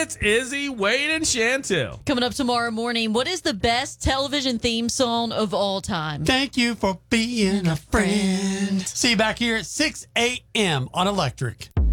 It's Izzy, Wade, and Chantel. Coming up tomorrow morning, what is the best television theme song of all time? Thank you for being a friend. See you back here at 6 a.m. on Electric.